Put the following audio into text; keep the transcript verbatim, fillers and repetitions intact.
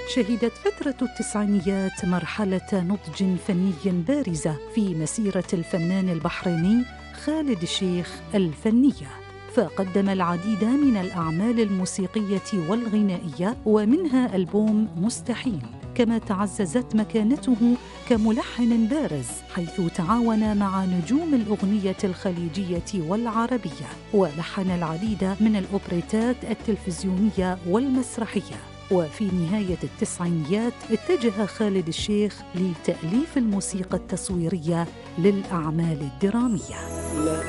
شهدت فترة التسعينيات مرحلة نضج فني بارزة في مسيرة الفنان البحريني خالد الشيخ الفنية، فقدم العديد من الأعمال الموسيقية والغنائية ومنها ألبوم مستحيل، كما تعززت مكانته كملحن بارز حيث تعاون مع نجوم الأغنية الخليجية والعربية، ولحن العديد من الأوبريتات التلفزيونية والمسرحية. وفي نهاية التسعينيات اتجه خالد الشيخ لتأليف الموسيقى التصويرية للأعمال الدرامية.